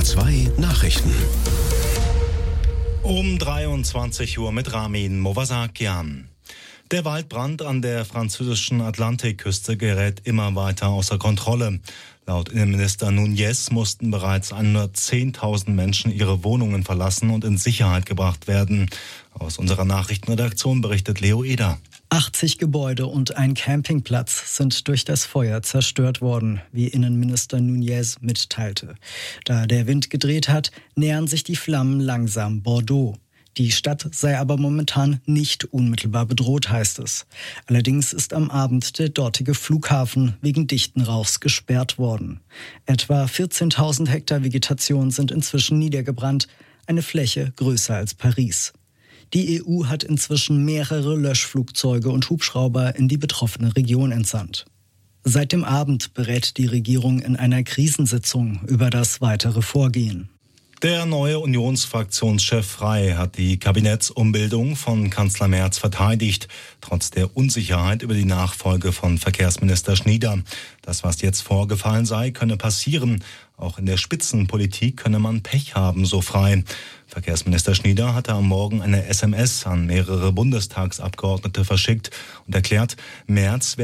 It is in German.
SWR2 Nachrichten. Um 23 Uhr mit Ramin Movasakian. Der Waldbrand an der französischen Atlantikküste gerät immer weiter außer Kontrolle. Laut Innenminister Núñez mussten bereits 110.000 Menschen ihre Wohnungen verlassen und in Sicherheit gebracht werden. Aus unserer Nachrichtenredaktion berichtet Leo Eder. 80 Gebäude und ein Campingplatz sind durch das Feuer zerstört worden, wie Innenminister Núñez mitteilte. Da der Wind gedreht hat, nähern sich die Flammen langsam Bordeaux. Die Stadt sei aber momentan nicht unmittelbar bedroht, heißt es. Allerdings ist am Abend der dortige Flughafen wegen dichten Rauchs gesperrt worden. Etwa 14.000 Hektar Vegetation sind inzwischen niedergebrannt, eine Fläche größer als Paris. Die EU hat inzwischen mehrere Löschflugzeuge und Hubschrauber in die betroffene Region entsandt. Seit dem Abend berät die Regierung in einer Krisensitzung über das weitere Vorgehen. Der neue Unionsfraktionschef Frey hat die Kabinettsumbildung von Kanzler Merz verteidigt, trotz der Unsicherheit über die Nachfolge von Verkehrsminister Schnieder. Das, was jetzt vorgefallen sei, könne passieren. Auch in der Spitzenpolitik könne man Pech haben, so Frey. Verkehrsminister Schnieder hatte am Morgen eine SMS an mehrere Bundestagsabgeordnete verschickt und erklärt, Merz werde